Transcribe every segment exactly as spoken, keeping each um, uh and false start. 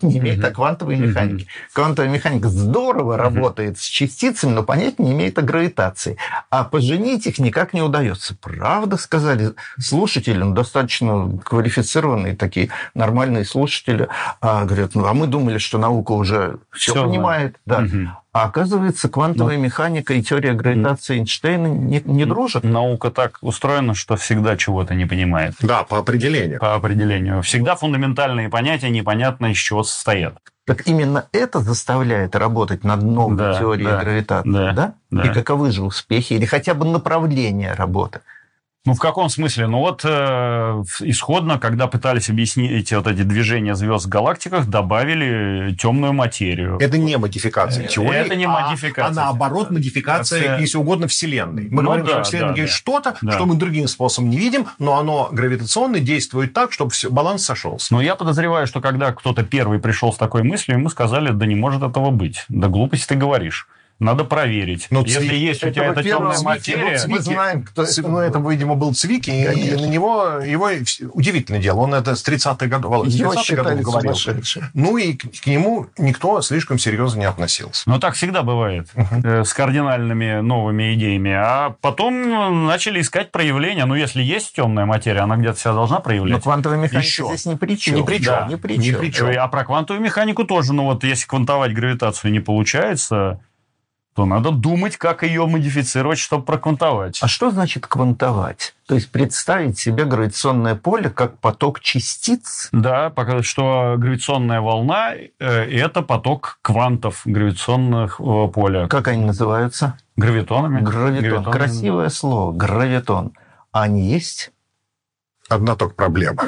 не имеет о квантовой механике. Квантовая механика здорово работает с частицами, но понятия не имеет о гравитации. А поженить их никак не удается. Правда, сказали слушатели, ну, достаточно квалифицированные такие нормальные слушатели, а, говорят, ну, а мы думали, что наука уже все, все понимает. Да. Угу. А оказывается, квантовая ну, механика и теория гравитации Эйнштейна не, не дружат. Наука так устроена, что всегда чего-то не понимает. Да, по определению. По определению. Всегда фундаментальные понятия непонятно из чего состоят. Так именно это заставляет работать над новой да, теорией да, гравитации, да, да? да? И каковы же успехи, или хотя бы направление работы? Ну, в каком смысле? Ну, вот э, исходно, когда пытались объяснить вот эти движения звезд в галактиках, добавили темную материю. Это не модификация теории, это не модификация. А, а наоборот, модификация, это... если угодно, Вселенной. Мы ну, говорим, да, что Вселенная да, есть да. что-то, да. что мы другим способом не видим, но оно гравитационно действует так, чтобы баланс сошелся. Но я подозреваю, что когда кто-то первый пришел с такой мыслью, ему сказали, да не может этого быть. Да глупости ты говоришь. Надо проверить. Но Если Цвик, есть у тебя эта темная Цвики, материя... Цвики, мы знаем, кто это. Ну, это, видимо, был Цвики, и на него его удивительное дело. Он это с тридцатых годов, с тридцатых годов говорил. Ну, и к нему никто слишком серьезно не относился. Ну, так всегда бывает. Uh-huh. С кардинальными новыми идеями. А потом начали искать проявления. Ну, если есть темная материя, она где-то себя должна проявлять. Но квантовая механика Еще. здесь ни при чем. Ни при чем. Да, ни при чем. Ни при чем. А про квантовую механику тоже. Ну, вот если квантовать гравитацию не получается... то надо думать, как ее модифицировать, чтобы проквантовать. А что значит квантовать? То есть представить себе гравитационное поле как поток частиц? Да, что гравитационная волна – это поток квантов гравитационного поля. Как они называются? Гравитонами. Гравитон. Гравитон. Красивое слово. Гравитон. А они есть? Одна только проблема.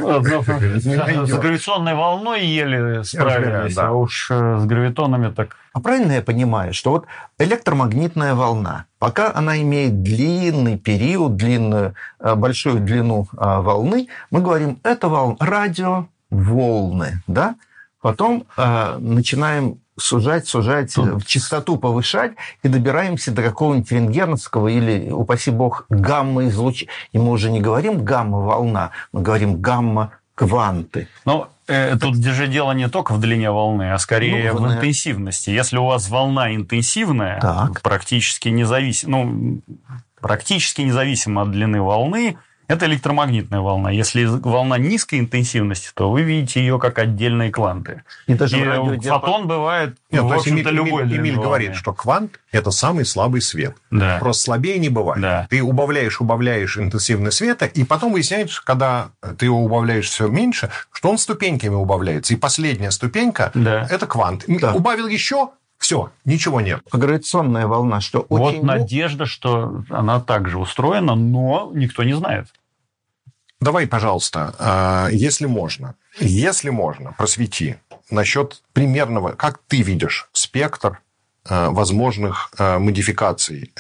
С гравитационной волной еле справились, а уж с гравитонами так... А правильно я понимаю, что вот электромагнитная волна, пока она имеет длинный период, длинную, большую длину волны, мы говорим, это волны, радиоволны, да? Потом э, начинаем сужать, сужать, Тут. частоту повышать, и добираемся до какого-нибудь рентгеновского или, упаси бог, гамма-излучения. И мы уже не говорим гамма-волна, мы говорим гамма-кванты. Ну, э, тут же дело не только в длине волны, а скорее ну, в волны. интенсивности. Если у вас волна интенсивная, так. практически независимо, ну, практически независимо от длины волны, это электромагнитная волна. Если волна низкой интенсивности, то вы видите ее как отдельные кванты. И, даже и фотон бывает, Нет, в общем-то, Эмиль, любой Эмиль, Эмиль говорит, что квант – это самый слабый свет. Да. Просто слабее не бывает. Да. Ты убавляешь, убавляешь интенсивность света, и потом выясняешь, когда ты его убавляешь все меньше, что он ступеньками убавляется. И последняя ступенька да. – это квант. Да. Убавил еще – все, ничего нет. Гравитационная волна, что вот очень... Вот надежда, что она также устроена, но никто не знает. Давай, пожалуйста, если можно, если можно, просвети насчет примерного, как ты видишь спектр возможных модификаций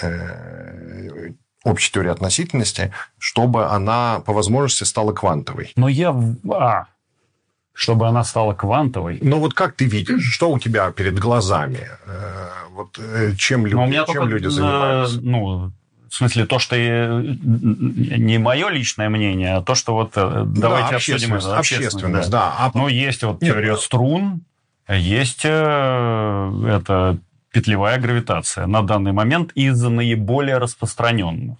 общей теории относительности, чтобы она по возможности стала квантовой. Но я... А. Чтобы она стала квантовой. Ну, вот как ты видишь, что у тебя перед глазами? Вот чем люди, чем только, люди занимаются? Ну, в смысле, то, что не мое личное мнение, а то, что вот давайте да, обсудим это. Общественность, да. да. А... Ну, есть вот теория Нет, струн, есть это петлевая гравитация на данный момент из наиболее распространенных.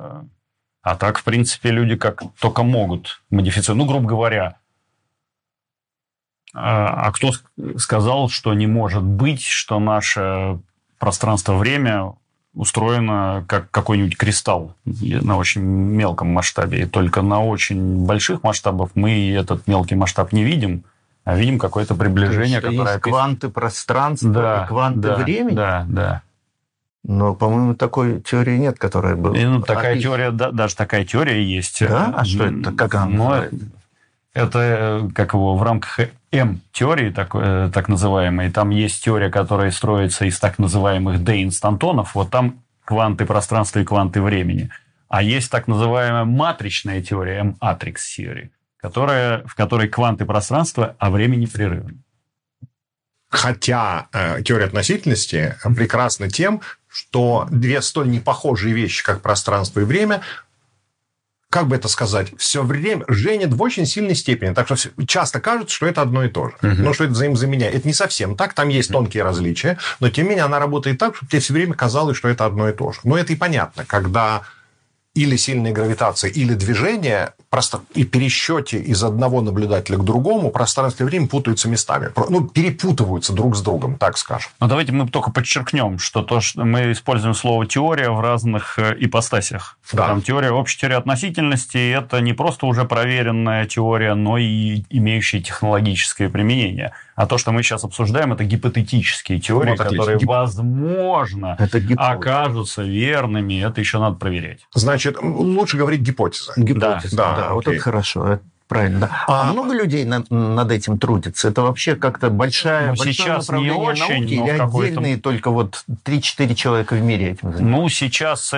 А так, в принципе, люди как только могут модифицировать. Ну, грубо говоря, а кто сказал, что не может быть, что наше пространство-время устроено как какой-нибудь кристалл на очень мелком масштабе. И только на очень больших масштабах мы этот мелкий масштаб не видим, а видим какое-то приближение. То есть, которое... есть кванты пространства да, и кванты да, времени? Да, да. Но, по-моему, такой теории нет, которая была... И, ну, такая теория, да, даже такая теория есть. Да? А что это? Как она называется? Это, как его, в рамках М-теории, так, так называемой, там есть теория, которая строится из так называемых D-инстантонов, вот там кванты пространства и кванты времени. А есть так называемая матричная теория, M-атрикс-теория, которая, в которой кванты пространства, а время непрерывны. Хотя э, теория относительности прекрасна тем, что две столь непохожие вещи, как пространство и время, как бы это сказать, все время женят в очень сильной степени. Так что часто кажется, что это одно и то же. Uh-huh. Но что это взаимозаменяет. Это не совсем так. Там есть тонкие различия. Но, тем не менее, она работает так, чтобы тебе все время казалось, что это одно и то же. Но это и понятно, когда или сильная гравитация, или движение, просто и пересчете из одного наблюдателя к другому пространство и время путаются местами. Ну, перепутываются друг с другом, так скажем. Но давайте мы только подчеркнем, что то, что мы используем слово «теория» в разных ипостасях. Да. Там теория, общая теория относительности – это не просто уже проверенная теория, но и имеющая технологическое применение. А то, что мы сейчас обсуждаем, это гипотетические теории, вот, которые, Гип... возможно, окажутся верными. Это еще надо проверять. Значит, лучше говорить гипотеза. Гипотеза, да, да, да вот это хорошо. Правильно, да. А, а много людей над, над этим трудится? Это вообще как-то большая, ну, большое сейчас не очень, науки, или отдельные только вот три-четыре человека в мире этим занимаются? Ну, сейчас с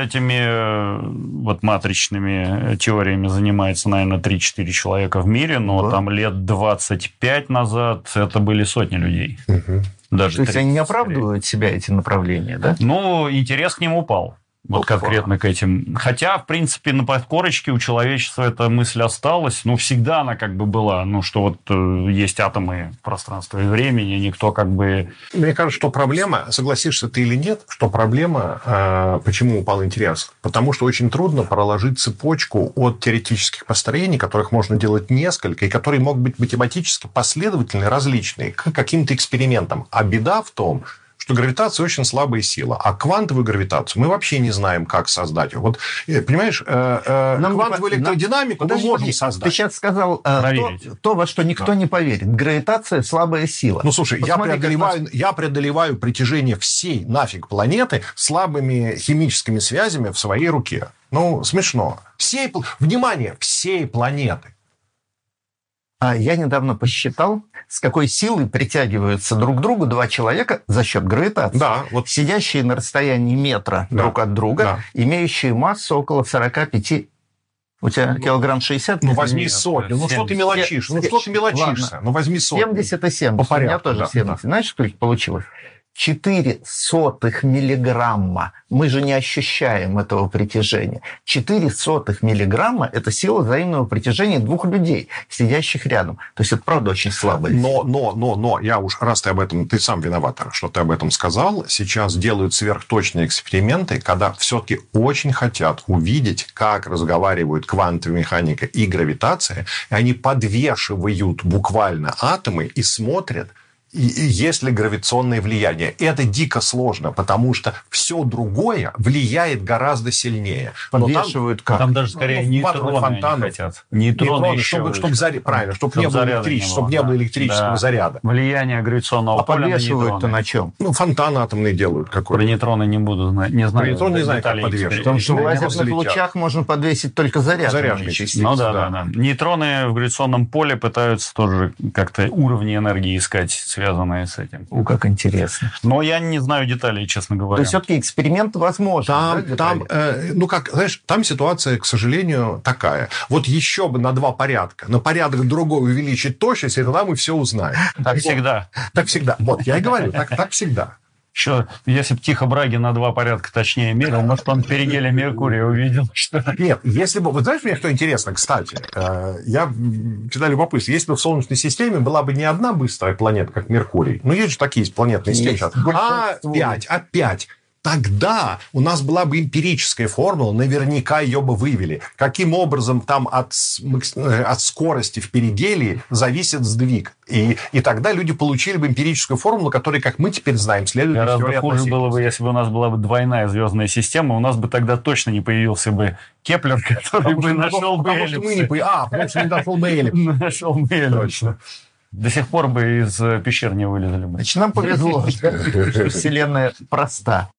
этими вот матричными теориями занимается, наверное, три-четыре человека в мире, но да. там лет двадцать пять назад это были сотни людей. Угу. Даже То есть они не оправдывают себя, эти направления, да? Ну, интерес к ним упал. Вот Опа. конкретно к этим. Хотя, в принципе, на подкорочке у человечества эта мысль осталась. Ну, всегда она как бы была. Ну, что вот э, есть атомы пространства и времени, никто как бы... Мне кажется, что проблема, согласишься ты или нет, что проблема, э, почему упал интерес? Потому что очень трудно проложить цепочку от теоретических построений, которых можно делать несколько, и которые могут быть математически последовательны, различные, к каким-то экспериментам. А беда в том, что гравитация очень слабая сила, а квантовую гравитацию мы вообще не знаем, как создать. Вот, понимаешь, Нам квантовую не... электродинамику Подожди, мы можем создать. Ты сейчас сказал то, то, во что никто да. не поверит. Гравитация – слабая сила. Ну, слушай, я преодолеваю, нас... я преодолеваю притяжение всей нафиг планеты слабыми химическими связями в своей руке. Ну, смешно. Всей, внимание, всей планеты. А я недавно посчитал, с какой силой притягиваются друг к другу два человека за счет гравитации. Да, вот. Сидящие на расстоянии метра да. друг от друга, да. имеющие массу около сорок пять... У тебя ну, килограмм шестьдесят? Ну, возьми сотню. Ну, что ты мелочишь? Ну, что ты мелочишься? Ладно. Ну, возьми сотню. семьдесят и семьдесят. По порядку, у меня тоже да, семьдесят. Да. Знаешь, сколько получилось? четыре сотых миллиграмма. Мы же не ощущаем этого притяжения. четыре сотых миллиграмма – это сила взаимного притяжения двух людей, сидящих рядом. То есть это, правда, очень слабая сила. Но, но, но, но, я уж, раз ты об этом, ты сам виноват, что ты об этом сказал, сейчас делают сверхточные эксперименты, когда все-таки очень хотят увидеть, как разговаривают квантовая механика и гравитация, и они подвешивают буквально атомы и смотрят, и есть ли гравитационное влияние. Это дико сложно, потому что все другое влияет гораздо сильнее. Подвешивают как? Там даже скорее ну, нейтроны фонтаны хотят. Нейтроны, нейтроны чтобы, чтобы, заря... Правильно, чтобы, чтобы не было электричества, чтобы не было электрического да. заряда. Влияние гравитационного а поля на нейтроны. Подвешивают-то на чем? Ну, фонтаны атомные делают какой-то. Про нейтроны не буду знать. Не знаю. Нейтроны не знаю, как подвешивать. Потому что в лазерных лучах можно подвесить только заряженные частицы. Ну да, да, да. Нейтроны в гравитационном поле пытаются тоже как-то уровни энергии искать, связанные с этим. О, как интересно. Но я не знаю деталей, честно говоря. То есть, все-таки эксперимент возможен. Там, да, там э, ну, как, знаешь, там ситуация, к сожалению, такая. Вот еще бы на два порядка, на порядок другой увеличить точность, и тогда мы все узнаем. Так вот. всегда. Так всегда. Вот, я и говорю, так, так всегда. Еще, если бы Тихо Браги на два порядка точнее мерил, может, он перигелия Меркурия увидел, что... Нет, если бы... Вот знаешь, мне что интересно, кстати? Я всегда любопытствую. Если бы в Солнечной системе была бы не одна быстрая планета, как Меркурий, ну, есть же такие планетные системы, а пять, а пять. Тогда у нас была бы эмпирическая формула, наверняка ее бы вывели. Каким образом там от, от скорости в перигелии зависит сдвиг. И, и тогда люди получили бы эмпирическую формулу, которая, как мы теперь знаем, следует из теории относительности. Гораздо хуже было бы, если бы у нас была бы двойная звездная система, у нас бы тогда точно не появился бы Кеплер, который бы нашел бы эллипсы. А, потому что не нашел бы эллипсы. Нашел бы эллипсы. До сих пор бы из пещер не вылезли бы. Значит, нам повезло, что Вселенная проста.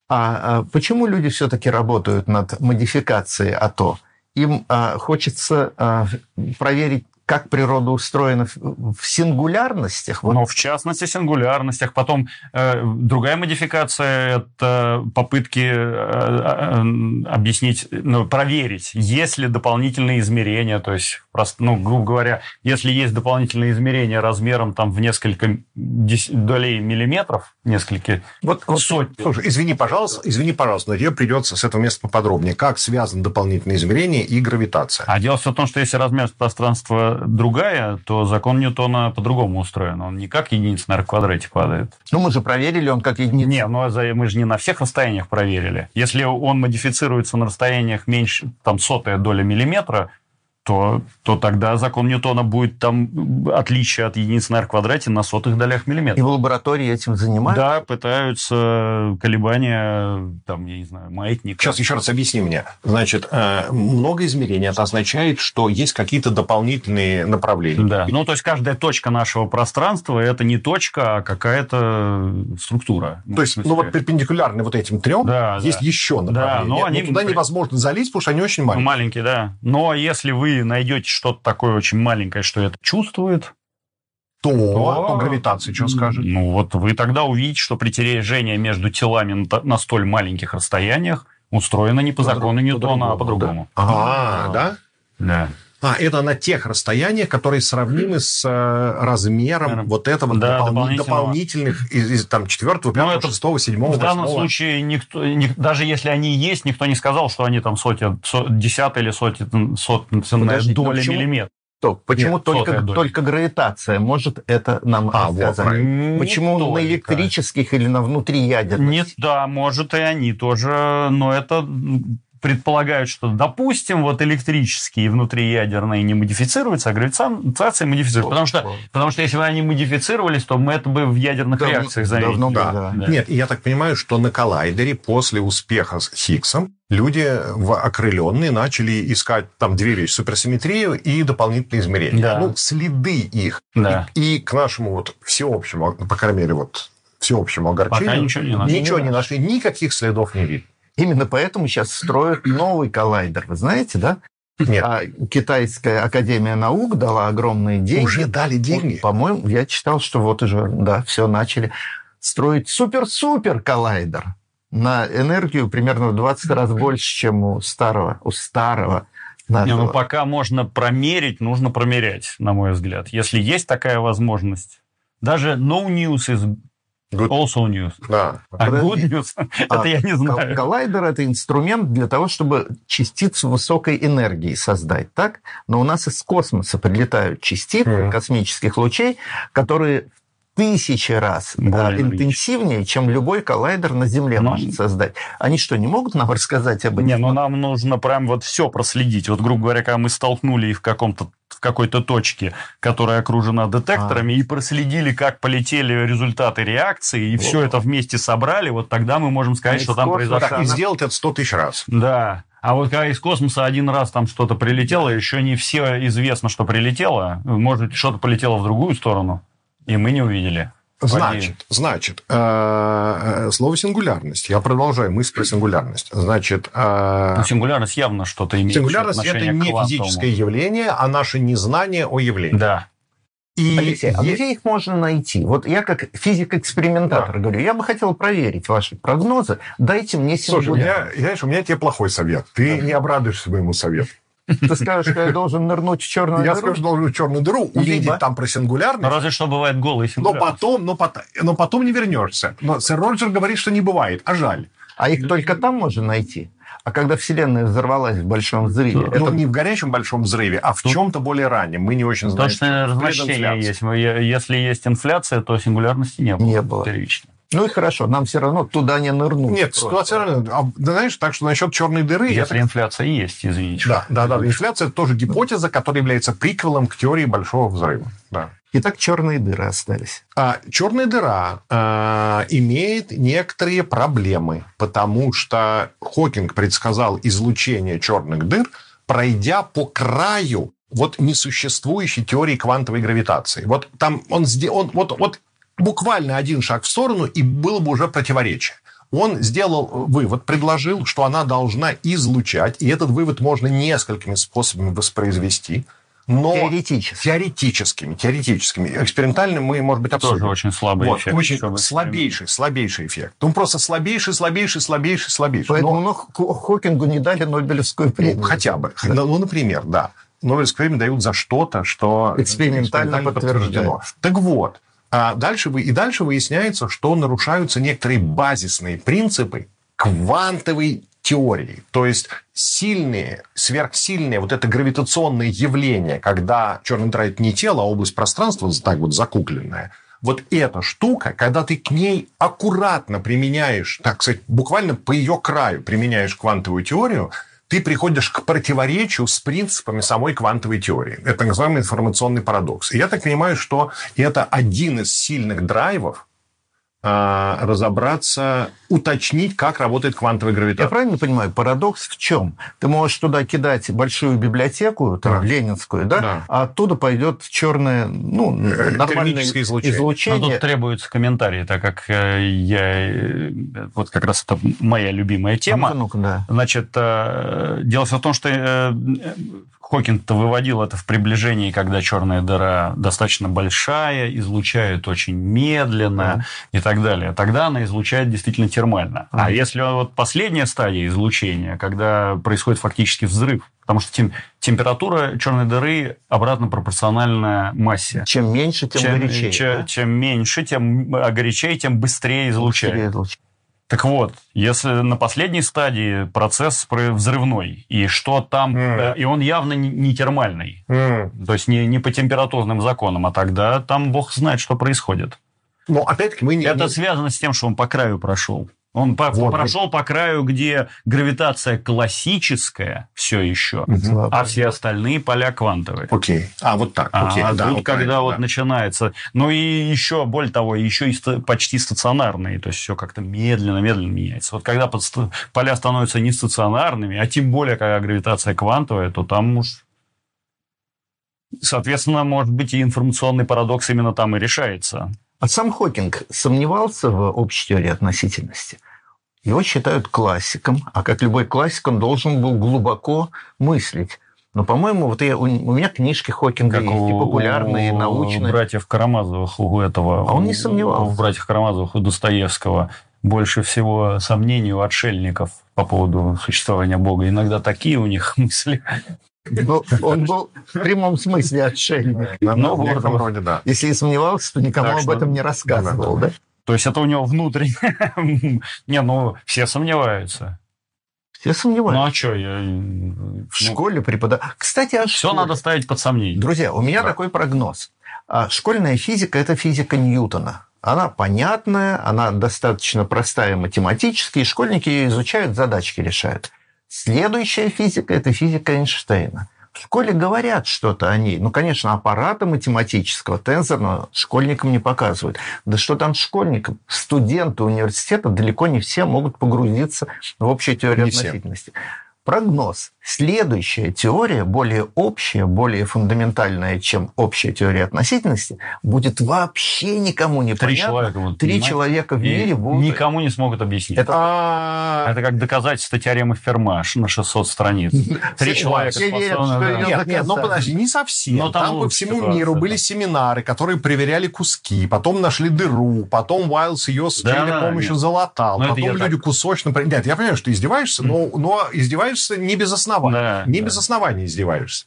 А почему люди все-таки работают над модификацией АТО? Им а, хочется а, проверить как природа устроена в сингулярностях. Вот. Ну, в частности, сингулярностях. Потом э, другая модификация – это попытки э, э, объяснить, ну, проверить, есть ли дополнительные измерения. То есть, просто, ну, грубо говоря, если есть дополнительные измерения размером там, в несколько долей миллиметров, несколько вот, сотен. Слушай, извини, пожалуйста, извини, пожалуйста, но тебе придется с этого места поподробнее. Как связаны дополнительные измерения и гравитация? А дело все в том, что если размер пространства другая, то закон Ньютона по-другому устроен. Он не как единица на квадрате падает. Ну, мы же проверили, он как единица. Не, ну мы же не на всех расстояниях проверили. Если он модифицируется на расстояниях меньше, там, сотая доля миллиметра, то, то тогда закон Ньютона будет там отличие от единицы на квадрате на сотых долях миллиметра. И в лаборатории этим занимаются? Да, пытаются колебания, там, я не знаю, маятника. Сейчас еще раз объясни мне. Значит, много измерений, это означает, что есть какие-то дополнительные направления. Да, ну, то есть каждая точка нашего пространства – это не точка, а какая-то структура. То есть, ну, вот перпендикулярно вот этим трем да, есть да. еще направления. Да, но они... но туда невозможно залезть, потому что они очень маленькие. Маленькие, да. Но если вы найдете что-то такое очень маленькое, что это чувствует, то, то... то гравитация что скажет? Ну, вот вы тогда увидите, что притяжение между телами на столь маленьких расстояниях устроено не по, по закону друг, Ньютона, по а по-другому. Да. Ага, да? Да. А, это на тех расстояниях, которые сравнимы с размером Наверное. вот этого да, допол... дополнительных, из, из там, четвертого, пятого, шестого, седьмого, В данном восьмого. случае, никто, ни, даже если они есть, никто не сказал, что они там сотя, со, десятая или сотая, сотая доля миллиметра. То, почему Нет, только, только гравитация может это нам а, рассказать? Вот, почему только. на электрических или на внутриядерных? Нет, да, может и они тоже, но это... предполагают, что, допустим, вот электрические внутриядерные не модифицируются, а гравитация модифицируется. Потому что, потому что если бы они модифицировались, то мы это бы в ядерных давно, реакциях заметили. Давно, да. Да. Да. Нет, я так понимаю, что на коллайдере после успеха с Хиггсом люди окрыленные начали искать там две вещи: суперсимметрию и дополнительные измерения. Да. Ну, следы их. Да. И, и к нашему вот всеобщему, по крайней мере, вот всеобщему огорчению, пока ничего не нашли. Ничего не нашли, никаких следов не видно. Именно поэтому сейчас строят новый коллайдер. Вы знаете, да? Нет. А Китайская академия наук дала огромные деньги. Уже дали деньги? По-моему, я читал, что вот уже, да, все начали строить супер-супер коллайдер на энергию примерно в двадцать раз больше, чем у старого, у старого. Не, ну, пока можно промерить, нужно промерять, на мой взгляд. Если есть такая возможность, даже no news is good. Also news. Да. А good news, а, это я не знаю. Коллайдер – это инструмент для того, чтобы частицу высокой энергии создать, так? Но у нас из космоса прилетают частицы mm. космических лучей, которые в тысячи раз да, интенсивнее, чем любой коллайдер на Земле но... может создать. Они что, не могут нам рассказать об этом? Не, ну нам нужно прям вот все проследить. Вот, грубо говоря, когда мы столкнули их в каком-то в какой-то точке, которая окружена детекторами, а. и проследили, как полетели результаты реакции, и О. все это вместе собрали, вот тогда мы можем сказать, а что там произошло. Так, и сделать это сто тысяч раз. Да. А вот когда из космоса один раз там что-то прилетело, еще не все известно, что прилетело, может, что-то полетело в другую сторону, и мы не увидели. Значит, значит, э, слово сингулярность. Я продолжаю мысль про сингулярность. Значит, э, ну, сингулярность явно что-то имеет. Сингулярность – это не физическое явление, а наше незнание о явлении. Да. И Алексей, а где их можно найти? Вот я как физик-экспериментатор да. говорю, я бы хотел проверить ваши прогнозы, дайте мне сингулярность. Слушай, у меня, знаешь, у меня тебе плохой совет. Ты да. не обрадуешься моему совету. Ты скажешь, что я должен нырнуть в черную я дыру? Я скажу, что должен в черную дыру, увидеть Либо. там про сингулярность. Но разве что бывает голый сингулярность. Но потом, но, потом, но потом не вернешься. Но сэр Роджер говорит, что не бывает, а жаль. А их только там можно найти? А когда Вселенная взорвалась в большом взрыве... Ну, это... не в горячем большом взрыве, а в Тут... чем-то более раннем. Мы не очень знаем. Точное разночтение есть. Если есть инфляция, то сингулярности не было. Не было. Первично. Ну и хорошо, нам все равно туда не нырнуть. Нет, ситуация равна. Да, знаешь, так что насчет черной дыры... Если это... инфляция есть, извините. Да, да, да. Инфляция – это тоже гипотеза, которая является приквелом к теории большого взрыва. Да. Итак, черные дыры остались. А, черная дыра а, имеет некоторые проблемы, потому что Хокинг предсказал излучение черных дыр, пройдя по краю вот несуществующей теории квантовой гравитации. Вот там он сделал... Он, вот, вот, буквально один шаг в сторону, и было бы уже противоречие. Он сделал вывод, предложил, что она должна излучать, и этот вывод можно несколькими способами воспроизвести. но теоретически. теоретическими, теоретическими. Экспериментальными мы, может быть, обсудим. Тоже очень слабый вот, эффект. Очень слабейший, слабейший эффект. Он просто слабейший, слабейший, слабейший, слабейший. Поэтому но... Хокингу не дали Нобелевскую премию. Ну, хотя бы. Да. Ну, например, да. Нобелевскую премию дают за что-то, что экспериментально, экспериментально подтверждено. Так вот, а дальше, и дальше выясняется, что нарушаются некоторые базисные принципы квантовой теории. То есть сильные, сверхсильные вот это гравитационное явление, когда черная дыра – это не тело, а область пространства, так вот закукленная. Вот эта штука, когда ты к ней аккуратно применяешь, так сказать, буквально по ее краю применяешь квантовую теорию, ты приходишь к противоречию с принципами самой квантовой теории. Это так называемый информационный парадокс. И я так понимаю, что это один из сильных драйвов разобраться, уточнить, как работает квантовая гравитация. Я правильно понимаю, парадокс в чем? Ты можешь туда кидать большую библиотеку, там, да. ленинскую, да? Да. А оттуда пойдет черное, ну, нормальное излучение. излучение. Но тут требуется комментарий, так как я... Вот как раз это моя любимая тема. Ну-ка, ну-ка, да. Значит, дело в том, что Хокинг-то выводил это в приближении, когда черная дыра достаточно большая, излучает очень медленно mm. и так далее. Тогда она излучает действительно термально. Mm. А если вот последняя стадия излучения, когда происходит фактически взрыв, потому что тем, температура черной дыры обратно пропорциональна массе. Чем меньше, тем чем, горячее. Чем, да? чем меньше, тем горячее, тем быстрее излучает. Быстрее излучает. Так вот, если на последней стадии процесс взрывной, и что там, mm. и он явно не термальный, mm. то есть не, не по температурным законам, а тогда там бог знает, что происходит. Но опять-таки мы не... Это связано с тем, что он по краю прошел. Он по, вот, прошел вот. по краю, где гравитация классическая все еще, угу. а все остальные поля квантовые. Окей. А, вот так. Окей. А да, тут, вот когда да. вот начинается... Ну, и еще, более того, еще и почти стационарные. То есть, все как-то медленно-медленно меняется. Вот когда поля становятся не стационарными, а тем более, когда гравитация квантовая, то там уж... Соответственно, может быть, и информационный парадокс именно там и решается. А сам Хокинг сомневался в общей теории относительности. Его считают классиком, а как любой классик, он должен был глубоко мыслить. Но, по-моему, вот я, у, у меня книжки Хокинга как есть, у, и популярные, и научные. У братьев Карамазовых, у этого... А он не сомневался. У братьев Карамазовых, у Достоевского больше всего сомнений у отшельников по поводу существования Бога. Иногда такие у них мысли... Но он был в прямом смысле отшельник. Ну, ну, в этом роде, да. Если и сомневался, то никому так об что... этом не рассказывал, да? То есть, это у него внутренне... Не, ну, все сомневаются. Все сомневаются. Ну, а что? Я... В школе преподав... Кстати, о Все надо ставить под сомнение. Друзья, у меня да. такой прогноз. Школьная физика – это физика Ньютона. Она понятная, она достаточно простая математически, и школьники ее изучают, задачки решают. Следующая физика – это физика Эйнштейна. В школе говорят что-то о ней. Ну, конечно, аппарата математического, тензорного школьникам не показывают. Да что там школьникам? Студенты университета далеко не все могут погрузиться в общую теорию не относительности. Все. Прогноз. Следующая теория, более общая, более фундаментальная, чем общая теория относительности, будет вообще никому не Три понятна. Человека будут Три понимать, человека в мире будут... Никому не смогут объяснить. Это, а... это как доказательство теоремы Ферма на шестьсот страниц. Три человека способны... Нет, нет, ну подожди, не совсем. Но там, там по всему ситуация, миру да. были семинары, которые проверяли куски, потом нашли дыру, потом Уайлс ее с да, чьей помощью нет. залатал, но потом люди так... кусочно... Нет, я понимаю, что ты издеваешься, но, но издеваешься не без основания. Да, не да. без оснований издеваешься.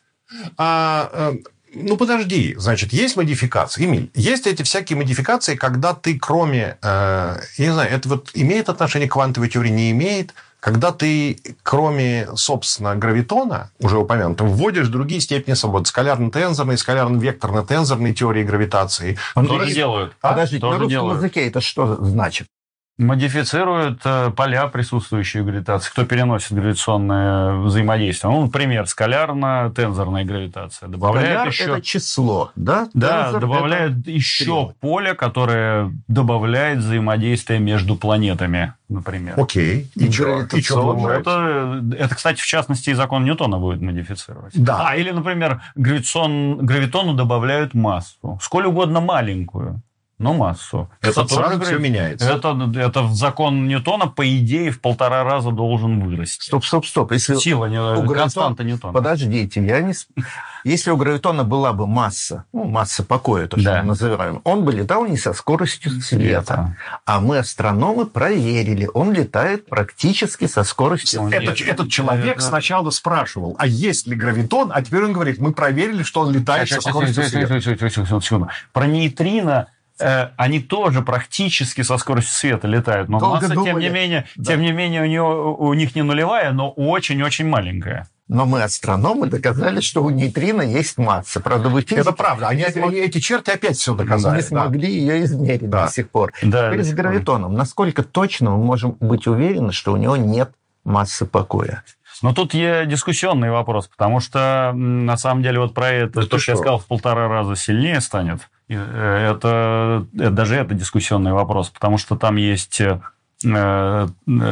А, а, ну, подожди. Значит, есть модификации. Эмиль, есть эти всякие модификации, когда ты кроме... Э, я не знаю, это вот имеет отношение к квантовой теории, не имеет. Когда ты, кроме, собственно, гравитона, уже упомянутого, вводишь другие степени свободы. Скалярно-тензорные, скалярно-векторно-тензорные теории гравитации. Тоже делают. А? Подождите, на русском делают. языке это что значит? Модифицируют поля, присутствующие в гравитации. Кто переносит гравитационное взаимодействие? Ну, например, скалярно-тензорная гравитация. Добавляют Скаляр еще... это число, да? Да, Тензор добавляют это... еще поле, которое добавляет взаимодействие между планетами, например. Окей. И, и что? И что это, это, кстати, в частности, и закон Ньютона будет модифицировать. Да. А, или, например, гравитон, гравитону добавляют массу. Сколь угодно маленькую. но массу. Это, это сразу все меняется. Это, это закон Ньютона, по идее, в полтора раза должен вырасти. Стоп, стоп, стоп. Если Сила, не, константа Ньютона. Подождите, я не... Если у гравитона была бы масса, ну, масса покоя, то, что да. мы называем, он бы летал не со скоростью света. света. А мы, астрономы, проверили, он летает практически со скоростью света. Этот, этот человек это... сначала спрашивал, а есть ли гравитон, а теперь он говорит, мы проверили, что он летает со скоростью света. Про нейтрино они тоже практически со скоростью света летают, но Долго масса, думали. тем не менее, да. тем не менее у, него, у них не нулевая, но очень-очень маленькая. Но мы, астрономы, доказали, что у нейтрино есть масса. Правда, вы физики... Это правда. Они, смог... они эти черти опять все доказали. Не смогли да. ее измерить да. до сих пор. Да, Теперь с гравитоном. Насколько точно мы можем быть уверены, что у него нет массы покоя? Но тут есть дискуссионный вопрос, потому что, на самом деле, вот про это, это то, что я сказал, в полтора раза сильнее станет, это, это даже это дискуссионный вопрос, потому что там есть э, э,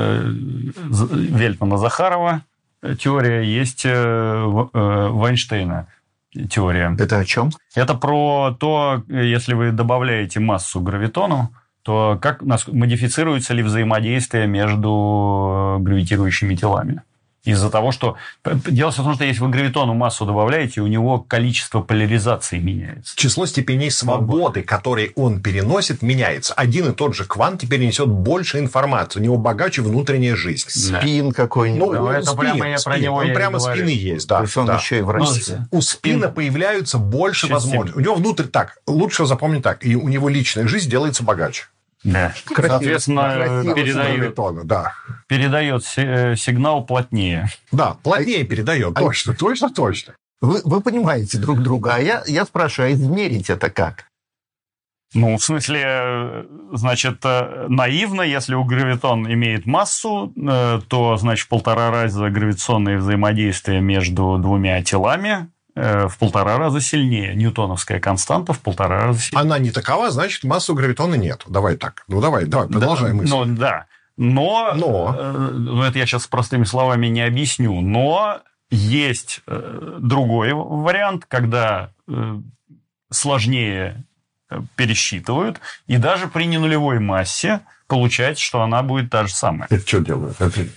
Вельтмана-Захарова теория, есть э, Вайнштейна теория. Это о чем? Это про то, если вы добавляете массу к гравитону, то как модифицируется ли взаимодействие между гравитирующими телами. Из-за того, что... Дело в том, что если вы гравитону массу добавляете, у него количество поляризаций меняется. Число степеней свободы, которые он переносит, меняется. Один и тот же квант теперь несет больше информации. У него богаче внутренняя жизнь. Спин да. какой-нибудь. Ну, это спин, прямо я спин. про него Он прямо спины говорю. есть. Да, То есть он да. еще и в России. У спина появляются больше возможностей. У него внутрь так. Лучше запомнить так. И у него личная жизнь делается богаче. Да. Красиво, Соответственно, красиво передает, да. передает сигнал плотнее. Да, плотнее а, передает. А, точно, точно, точно. Вы, вы понимаете друг друга. А я, я спрашиваю, а измерить это как? Ну, в смысле, значит, наивно, если у гравитон имеет массу, то, значит, в полтора раза гравитационное взаимодействие между двумя телами в полтора раза сильнее. Ньютоновская константа в полтора раза сильнее. Она не такова, значит, массы у гравитона нет. Давай так. Ну, давай, давай, продолжай да, мысль. Ну, да. Но, но... Э, ну, это я сейчас простыми словами не объясню, но есть э, другой вариант, когда э, сложнее пересчитывают, и даже при ненулевой массе получается, что она будет та же самая. Это что делают? Это...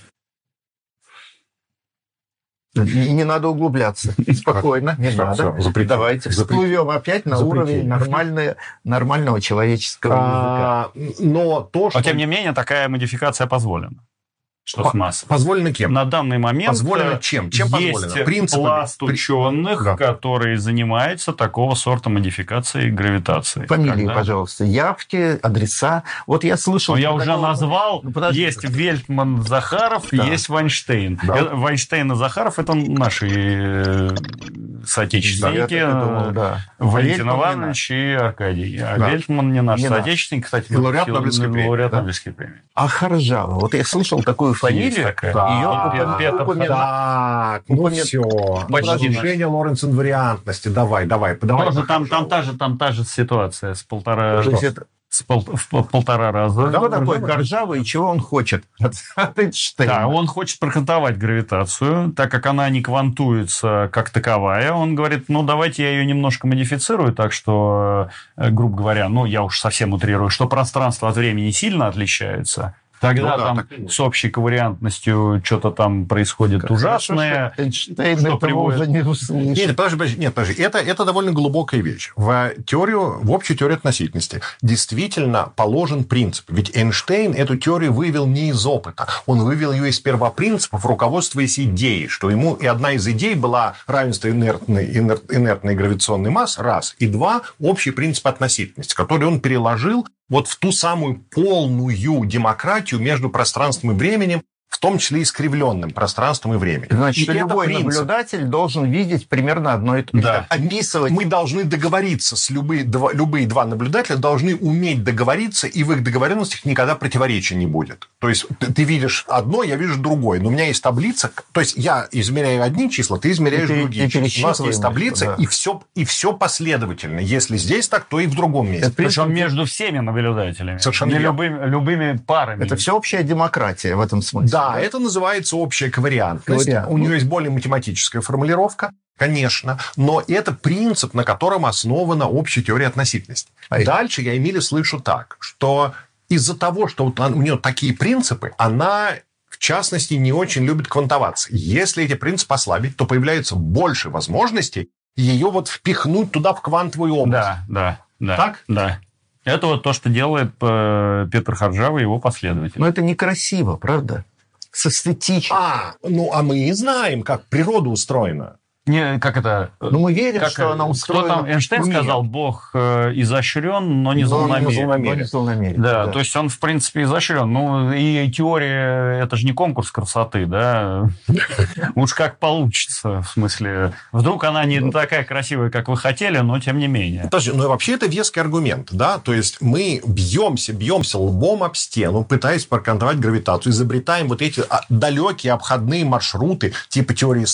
Не, не надо углубляться. Спокойно, не все, надо. Все, запрети, Давайте всплывем опять на запрети. уровень нормального, нормального человеческого а, языка. Но, то, что... но, тем не менее, такая модификация позволена. Что По- с массой? Позволено кем? На данный момент позволено чем? Чем есть позволено? Принципами. пласт ученых, да. которые занимаются такого сорта модификацией гравитации. Фамилии, Когда... пожалуйста, явки, адреса. Вот я слышал... Но я уже такого... назвал. Ну, есть Вельтман-Захаров, да. есть Вайнштейн. Да. Вайнштейн и Захаров – это наши соотечественники. Да, думал, да. Валентин Иванович и Аркадий. А да. Вельтман не наш не соотечественник, кстати. Лауреат Нобелевской премии. Лауреат Нобелевской премии. А Харжава. Вот я слышал такую фамилию. Да, ее упоминают. Ну все. Продолжение Лоренц инвариантности. Давай, давай. давай там, там, та же, там та же ситуация с полтора... С пол, в полтора раза. Кто такой Харжава и чего он хочет от Эйнштейна? Да, он хочет прокантовать гравитацию, так как она не квантуется как таковая. Он говорит, ну, давайте я ее немножко модифицирую, так что, грубо говоря, ну, я уж совсем утрирую, что пространство от времени сильно отличается. Тогда ну, да, там так... с общей ковариантностью что-то там происходит как ужасное. Эйнштейн что приводит... уже не услышит. Нет, подожди, подожди, нет, подожди. Это, это довольно глубокая вещь. В теорию, в общую теорию относительности действительно положен принцип. Ведь Эйнштейн эту теорию вывел не из опыта. Он вывел ее из первопринципов, руководствуясь идеей, что ему и одна из идей была равенство инертной, инер, инертной гравитационной массы, раз, и два, общий принцип относительности, который он переложил вот в ту самую полную демократию между пространством и временем, в том числе искривленным пространством и временем. Значит, и любой принцип. наблюдатель должен видеть примерно одно и то же. Да. Описывать. Мы должны договориться с любые два, любые два наблюдателя должны уметь договориться, и в их договоренностях никогда противоречия не будет. То есть ты, ты видишь одно, я вижу другое. Но у меня есть таблица. То есть я измеряю одни числа, ты измеряешь и, другие. И у нас есть таблица, да. и, все, и все последовательно. Если здесь так, то и в другом месте. Это причем между всеми наблюдателями. Совершенно не любыми, любыми парами. Это всеобщая демократия в этом смысле. Да, это называется общая ковариантность. Ковариант. У нее есть более математическая формулировка, конечно, но это принцип, на котором основана общая теория относительности. А дальше я Эмили слышу так, что из-за того, что вот у нее такие принципы, она, в частности, не очень любит квантоваться. Если эти принципы ослабить, то появляется больше возможностей ее вот впихнуть туда, в квантовую область. Да, да, да. Так? Да. Это вот то, что делает э, Петр Харжава и его последователи. Но это некрасиво, правда? С эстетичностью. А, ну, а мы и знаем, как природа устроена. Не, как это? Ну, мы верим, как, что она устроена. Кто там, Эйнштейн Нет. сказал, Бог э, изощрен, но не злонамерен. Да, да, то есть он, в принципе, изощрен. Ну, и теория, это же не конкурс красоты, да? Уж как получится, в смысле. Вдруг она не такая красивая, как вы хотели, но тем не менее. Подожди, ну, вообще это веский аргумент, да? То есть мы бьемся, бьемся лбом об стену, пытаясь проконтролировать гравитацию, изобретаем вот эти далекие обходные маршруты, типа теории